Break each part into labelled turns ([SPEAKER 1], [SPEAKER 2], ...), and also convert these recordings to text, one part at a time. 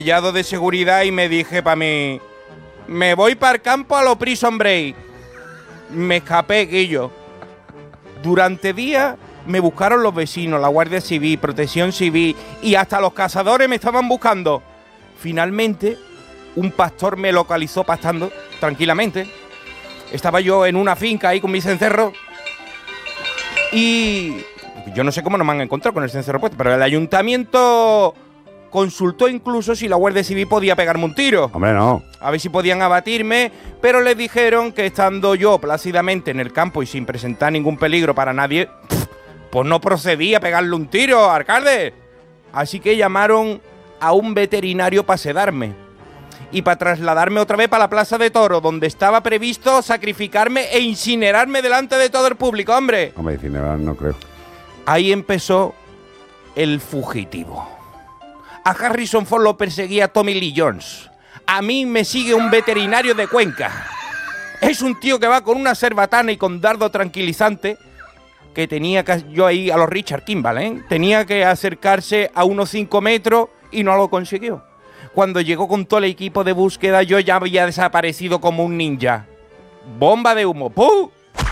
[SPEAKER 1] sellado de seguridad y me dije para mí, me voy para el campo a lo Prison Break. Me escapé, Guillo. Durante días me buscaron los vecinos, la Guardia Civil, Protección Civil y hasta los cazadores me estaban buscando. Finalmente, un pastor me localizó pastando tranquilamente. Estaba yo en una finca ahí con mi cencerro y yo no sé cómo no me han encontrado con el cencerro puesto, pero el ayuntamiento consultó incluso si la Guardia Civil podía pegarme un tiro.
[SPEAKER 2] Hombre, no.
[SPEAKER 1] A ver si podían abatirme, pero les dijeron que estando yo plácidamente en el campo y sin presentar ningún peligro para nadie, pues no procedía a pegarle un tiro, alcalde. Así que llamaron a un veterinario para sedarme y para trasladarme otra vez para la Plaza de Toros, donde estaba previsto sacrificarme e incinerarme delante de todo el público, hombre.
[SPEAKER 2] Hombre, incinerar no creo.
[SPEAKER 1] Ahí empezó el fugitivo. A Harrison Ford lo perseguía Tommy Lee Jones. A mí me sigue un veterinario de Cuenca. Es un tío que va con una cerbatana y con dardo tranquilizante que tenía que, yo ahí a los Richard Kimball, tenía que acercarse a unos 5 metros y no lo consiguió. Cuando llegó con todo el equipo de búsqueda, yo ya había desaparecido como un ninja. Bomba de humo, ¡pum!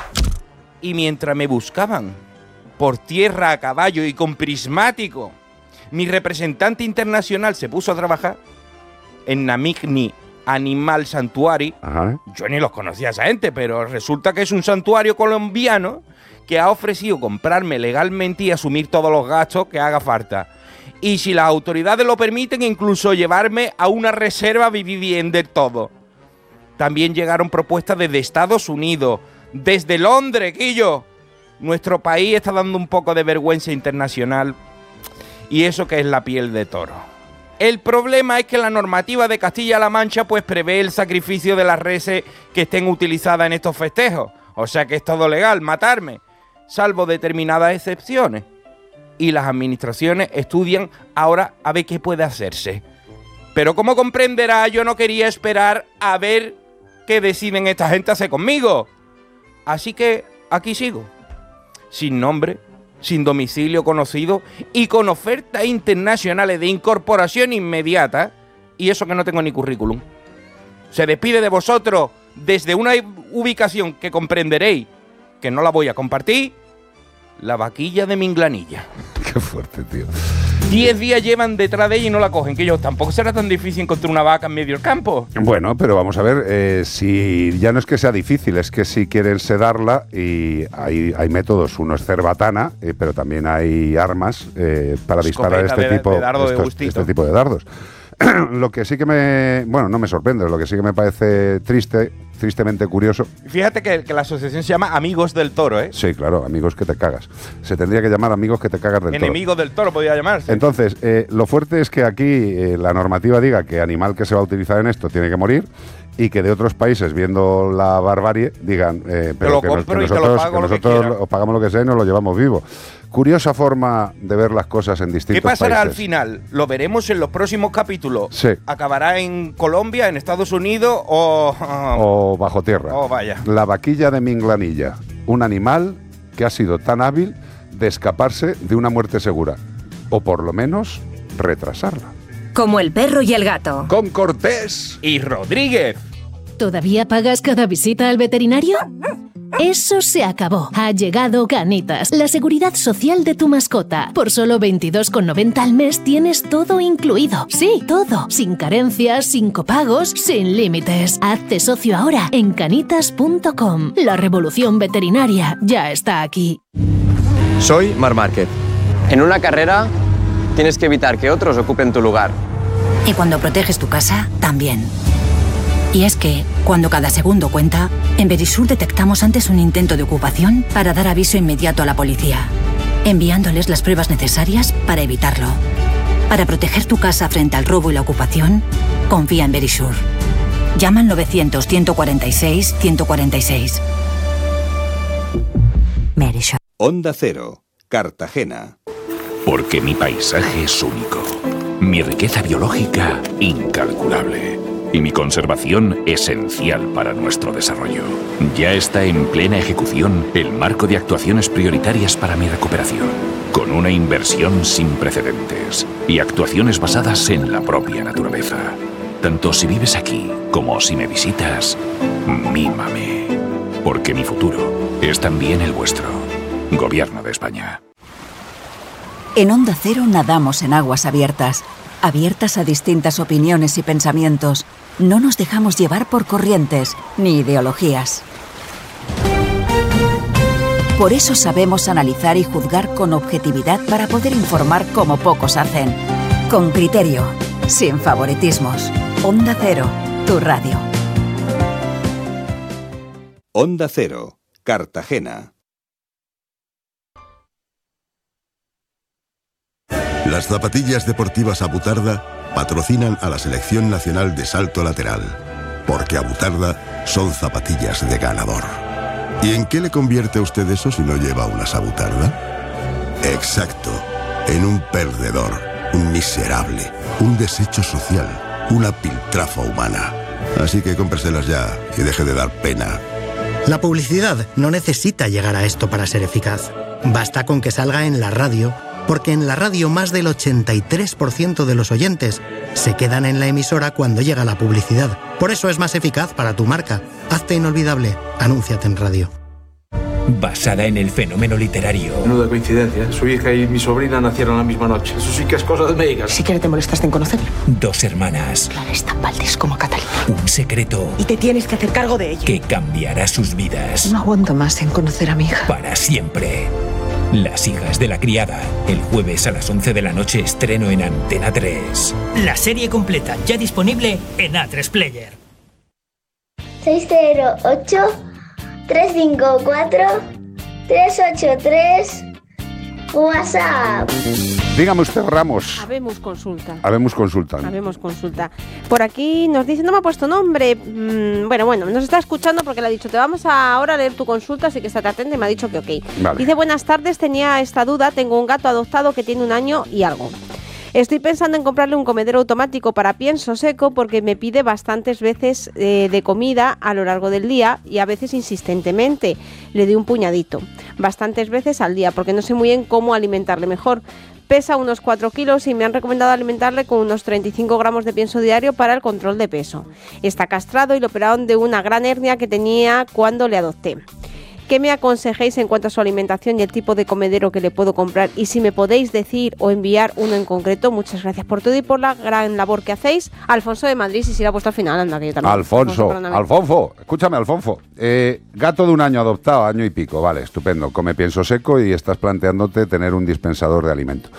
[SPEAKER 1] Y mientras me buscaban por tierra, a caballo y con prismático, mi representante internacional se puso a trabajar en Namigni Animal Sanctuary.
[SPEAKER 2] Ajá.
[SPEAKER 1] Yo ni los conocía a esa gente, pero resulta que es un santuario colombiano que ha ofrecido comprarme legalmente y asumir todos los gastos que haga falta. Y si las autoridades lo permiten, incluso llevarme a una reserva vivienda todo. También llegaron propuestas desde Estados Unidos, desde Londres, Quillo. Nuestro país está dando un poco de vergüenza internacional. Y eso que es la piel de toro. El problema es que la normativa de Castilla-La Mancha pues prevé el sacrificio de las reses que estén utilizadas en estos festejos. O sea que es todo legal, matarme, salvo determinadas excepciones. Y las administraciones estudian ahora a ver qué puede hacerse. Pero como comprenderá, yo no quería esperar a ver qué deciden esta gente hacer conmigo. Así que aquí sigo, sin nombre, sin domicilio conocido y con ofertas internacionales de incorporación inmediata, y eso que no tengo ni currículum. Se despide de vosotros desde una ubicación que comprenderéis que no la voy a compartir, la vaquilla de Minglanilla.
[SPEAKER 2] Qué fuerte, tío.
[SPEAKER 1] 10 días llevan detrás de ella y no la cogen, que yo tampoco será tan difícil encontrar una vaca en medio del campo.
[SPEAKER 2] Bueno, pero vamos a ver, si ya no es que sea difícil, es que si quieren sedarla, y hay métodos, uno es cerbatana, pero también hay armas para disparar este tipo de dardos. Lo que sí que no me sorprende, lo que sí que me parece tristemente curioso.
[SPEAKER 1] Fíjate que la asociación se llama Amigos del Toro, ¿eh?
[SPEAKER 2] Sí, claro, amigos que te cagas. Se tendría que llamar Amigos que te cagas del Toro.
[SPEAKER 1] Enemigos del Toro podría llamarse.
[SPEAKER 2] Entonces, lo fuerte es que aquí la normativa diga que animal que se va a utilizar en esto tiene que morir, y que de otros países, viendo la barbarie, digan pero que nosotros pagamos lo que sea y nos lo llevamos vivo. Curiosa forma de ver las cosas en distintos países. ¿Qué pasará
[SPEAKER 1] al final? Lo veremos en los próximos capítulos.
[SPEAKER 2] Sí.
[SPEAKER 1] ¿Acabará en Colombia, en Estados Unidos
[SPEAKER 2] o bajo tierra?
[SPEAKER 1] Oh, vaya.
[SPEAKER 2] La vaquilla de Minglanilla, un animal que ha sido tan hábil de escaparse de una muerte segura, o por lo menos retrasarla.
[SPEAKER 3] Como el perro y el gato.
[SPEAKER 2] Con Cortés
[SPEAKER 1] y Rodríguez.
[SPEAKER 4] ¿Todavía pagas cada visita al veterinario? Eso se acabó. Ha llegado Canitas, la seguridad social de tu mascota. Por solo 22,90 al mes tienes todo incluido. Sí, todo. Sin carencias, sin copagos, sin límites. Hazte socio ahora en canitas.com. La revolución veterinaria ya está aquí.
[SPEAKER 5] Soy Marc Márquez. En una carrera tienes que evitar que otros ocupen tu lugar.
[SPEAKER 3] Y cuando proteges tu casa, también. Y es que, cuando cada segundo cuenta, en Verisur detectamos antes un intento de ocupación para dar aviso inmediato a la policía, enviándoles las pruebas necesarias para evitarlo. Para proteger tu casa frente al robo y la ocupación, confía en Verisur. Llama al 900-146-146. Verisur.
[SPEAKER 6] Onda Cero, Cartagena.
[SPEAKER 7] Porque mi paisaje es único, mi riqueza biológica incalculable y mi conservación esencial para nuestro desarrollo. Ya está en plena ejecución el marco de actuaciones prioritarias para mi recuperación. con una inversión sin precedentes y actuaciones basadas en la propia naturaleza. Tanto si vives aquí como si me visitas, mímame. Porque mi futuro es también el vuestro. Gobierno de España.
[SPEAKER 8] En Onda Cero nadamos en aguas abiertas. Abiertas a distintas opiniones y pensamientos. No nos dejamos llevar por corrientes ni ideologías. Por eso sabemos analizar y juzgar con objetividad para poder informar como pocos hacen. Con criterio, sin favoritismos. Onda Cero, tu radio.
[SPEAKER 6] Onda Cero, Cartagena.
[SPEAKER 9] Las zapatillas deportivas Abutarda patrocinan a la Selección Nacional de Salto Lateral, porque Abutarda son zapatillas de ganador. ¿Y en qué le convierte a usted eso si no lleva unas Abutarda? Exacto, en un perdedor, un miserable, un desecho social, una piltrafa humana. Así que cómpreselas ya y deje de dar pena.
[SPEAKER 10] La publicidad no necesita llegar a esto para ser eficaz. Basta con que salga en la radio, porque en la radio más del 83% de los oyentes se quedan en la emisora cuando llega la publicidad. Por eso es más eficaz para tu marca. Hazte inolvidable. Anúnciate en radio.
[SPEAKER 11] Basada en el fenómeno literario.
[SPEAKER 12] Menuda coincidencia. Su hija y mi sobrina nacieron la misma noche. Eso sí que es cosa de médicas.
[SPEAKER 13] Si quiere te molestaste en conocerla.
[SPEAKER 11] Dos hermanas.
[SPEAKER 13] Clara es tan Valdés como Catalina.
[SPEAKER 11] Un secreto.
[SPEAKER 13] Y te tienes que hacer cargo de ella.
[SPEAKER 11] Que cambiará sus vidas.
[SPEAKER 13] No aguanto más en conocer a mi hija.
[SPEAKER 11] Para siempre. Las hijas de la criada. El jueves a las 11 de la noche estreno en Antena 3.
[SPEAKER 14] La serie completa ya disponible en A3 Player.
[SPEAKER 15] 608-354-383 WhatsApp.
[SPEAKER 2] Dígame usted, Ramos.
[SPEAKER 16] Habemos consulta.
[SPEAKER 2] Habemos consulta.
[SPEAKER 16] Habemos consulta. Por aquí nos dice, no me ha puesto nombre. Bueno, nos está escuchando porque le ha dicho, te vamos a ahora leer tu consulta, así que estate atenta y me ha dicho que ok.
[SPEAKER 2] Vale.
[SPEAKER 16] Dice, buenas tardes, tenía esta duda, tengo un gato adoptado que tiene 1 año y algo. Estoy pensando en comprarle un comedero automático para pienso seco porque me pide bastantes veces de comida a lo largo del día y a veces insistentemente. Le doy un puñadito, bastantes veces al día, porque no sé muy bien cómo alimentarle mejor. Pesa unos 4 kilos y me han recomendado alimentarle con unos 35 gramos de pienso diario para el control de peso. Está castrado y lo operaron de una gran hernia que tenía cuando le adopté. ¿Qué me aconsejéis en cuanto a su alimentación y el tipo de comedero que le puedo comprar? Y si me podéis decir o enviar uno en concreto. Muchas gracias por todo y por la gran labor que hacéis. Alfonso de Madrid, si será vuestro final, anda que yo también.
[SPEAKER 2] Alfonso, escúchame, Alfonso. Gato de 1 año adoptado, año y pico, vale, estupendo. Come pienso seco y estás planteándote tener un dispensador de alimento.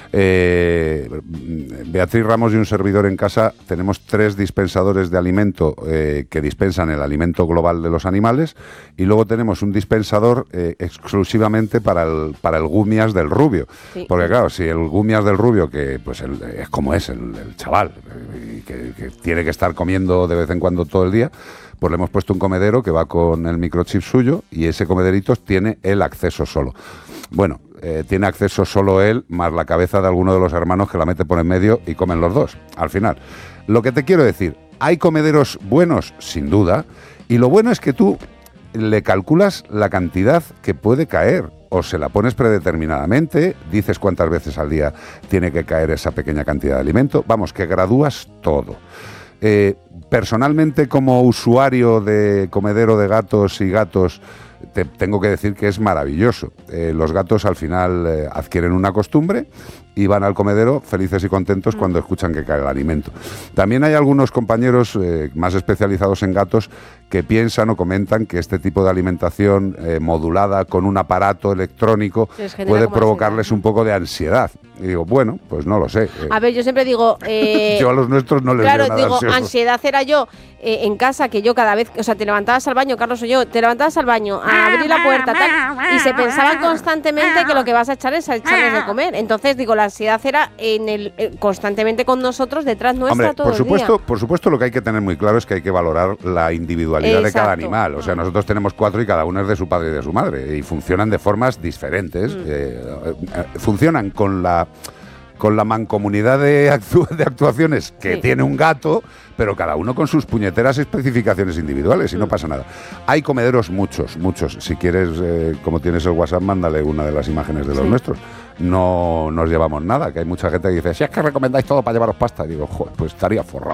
[SPEAKER 2] Beatriz Ramos y un servidor en casa tenemos 3 dispensadores de alimento que dispensan el alimento global de los animales y luego tenemos un dispensador exclusivamente para el gumias del rubio. Sí. Porque claro, si el gumias del rubio, que pues es como es el chaval, que tiene que estar comiendo de vez en cuando todo el día, pues le hemos puesto un comedero que va con el microchip suyo y ese comederito tiene el acceso solo. Bueno, tiene acceso solo él, más la cabeza de alguno de los hermanos que la mete por en medio y comen los dos, al final. Lo que te quiero decir, ¿hay comederos buenos? Sin duda. Y lo bueno es que tú le calculas la cantidad que puede caer, o se la pones predeterminadamente, dices cuántas veces al día tiene que caer esa pequeña cantidad de alimento. Vamos, que gradúas todo. Personalmente, como usuario de comedero de gatos y gatos, te tengo que decir que es maravilloso. Los gatos al final adquieren una costumbre y van al comedero felices y contentos cuando escuchan que cae el alimento. También hay algunos compañeros más especializados en gatos que piensan o comentan que este tipo de alimentación modulada con un aparato electrónico puede provocarles un poco de ansiedad. Y digo, bueno, pues no lo sé.
[SPEAKER 16] A ver, yo siempre digo...
[SPEAKER 2] yo a los nuestros no les veo nada
[SPEAKER 16] digo,
[SPEAKER 2] ansiosos.
[SPEAKER 16] Ansiedad era yo en casa, que yo cada vez... O sea, te levantabas al baño, Carlos o yo, te levantabas al baño a abrir la puerta, tal, y se pensaba constantemente que lo que vas a echar es a echarles de comer. Entonces, digo, la ansiedad era constantemente con nosotros, detrás nuestra.
[SPEAKER 2] Hombre,
[SPEAKER 16] todo el día.
[SPEAKER 2] Por supuesto, lo que hay que tener muy claro es que hay que valorar la individualidad de cada animal. O sea, nosotros tenemos 4 y cada uno es de su padre y de su madre, y funcionan de formas diferentes. Funcionan con la mancomunidad de actuaciones que tiene un gato, pero cada uno con sus puñeteras especificaciones individuales y no pasa nada. Hay comederos muchos. Si quieres, como tienes el WhatsApp, mándale una de las imágenes de los nuestros. no nos llevamos nada, que hay mucha gente que dice, si es que recomendáis todo para llevaros pasta, y digo, joder, pues estaría forrado.